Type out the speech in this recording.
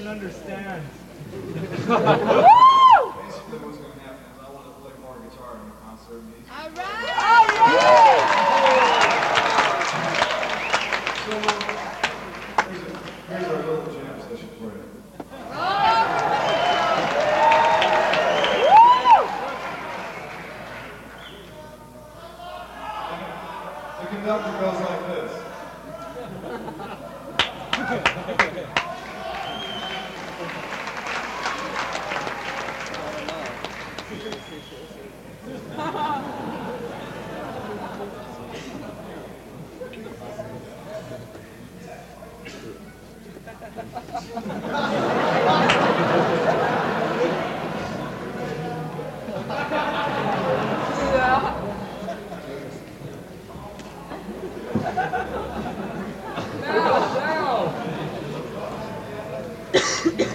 children understand. Basically, what's going to happen is I want to play more guitar in the concert. All right! So, here's our little jam session for you. The conductor goes like this. Now!